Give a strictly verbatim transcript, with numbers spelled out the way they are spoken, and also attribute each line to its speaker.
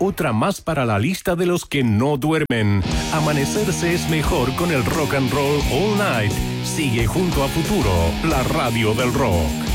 Speaker 1: otra más para la lista de los que no duermen. Amanecerse es mejor con el rock and roll all night. Sigue junto a Futuro, la radio del rock.